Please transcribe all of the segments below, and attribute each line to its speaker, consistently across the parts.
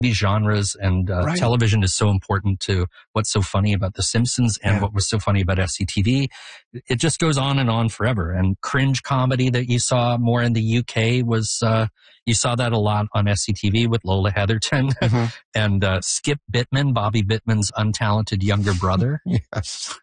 Speaker 1: these genres, and television is so important to what's so funny about The Simpsons and what was so funny about SCTV. It just goes on and on forever. And cringe comedy that you saw more in the UK was, you saw that a lot on SCTV with Lola Heatherton and Skip Bittman, Bobby Bittman's untalented younger brother.
Speaker 2: Yes.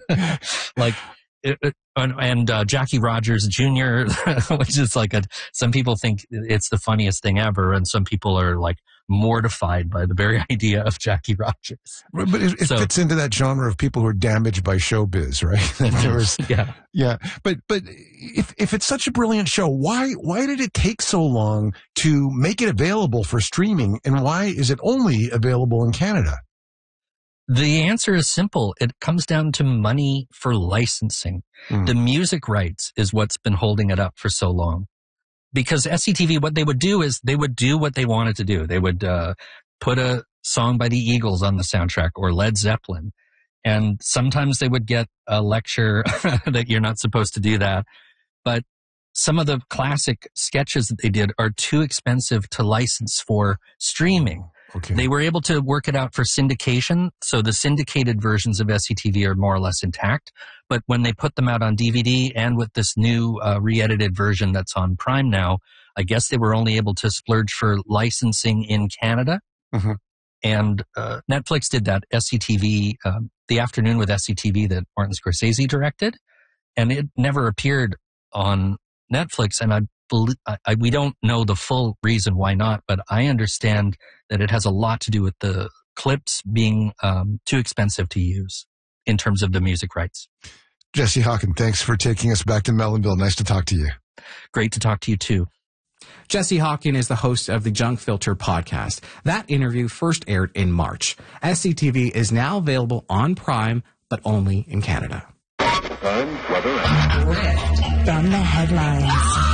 Speaker 1: And Jackie Rogers Jr., which is like some people think it's the funniest thing ever, and some people are like mortified by the very idea of Jackie Rogers.
Speaker 2: But it fits into that genre of people who are damaged by showbiz, right? Yeah. But if it's such a brilliant show, why did it take so long to make it available for streaming, and why is it only available in Canada?
Speaker 1: The answer is simple. It comes down to money for licensing. The music rights is what's been holding it up for so long. Because SCTV, what they would do is they would do what they wanted to do. They would put a song by the Eagles on the soundtrack or Led Zeppelin. And sometimes they would get a lecture that you're not supposed to do that. But some of the classic sketches that they did are too expensive to license for streaming.
Speaker 2: Okay.
Speaker 1: They were able to work it out for syndication, so the syndicated versions of SCTV are more or less intact. But when they put them out on DVD and with this new re-edited version that's on Prime now, I guess they were only able to splurge for licensing in Canada. And Netflix did that SCTV, The Afternoon with SCTV that Martin Scorsese directed, and it never appeared on Netflix. And we don't know the full reason why not, but I understand that it has a lot to do with the clips being too expensive to use in terms of the music rights.
Speaker 2: Jesse Hawken, thanks for taking us back to Melonville. Nice to talk to you.
Speaker 1: Great to talk to you too.
Speaker 3: Jesse Hawken is the host of the Junk Filter podcast. That interview first aired in March. SCTV is now available on Prime, but only in Canada.
Speaker 4: Times, weather, and
Speaker 5: Rift from the headlines.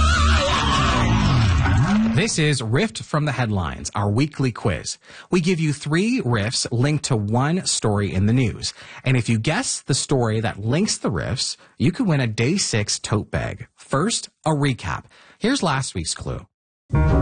Speaker 3: This is Rift from the Headlines, our weekly quiz. We give you 3 riffs linked to one story in the news. And if you guess the story that links the riffs, you could win a Day 6 tote bag. First, a recap. Here's last week's clue.